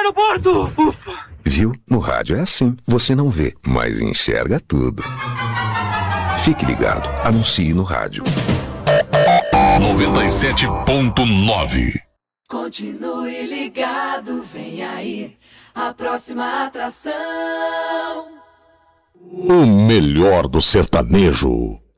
a bordo! Ufa! Viu? No rádio é assim. Você não vê, mas enxerga tudo. Fique ligado. Anuncie no rádio. 97.9. Continue ligado, vem aí a próxima atração. O melhor do sertanejo.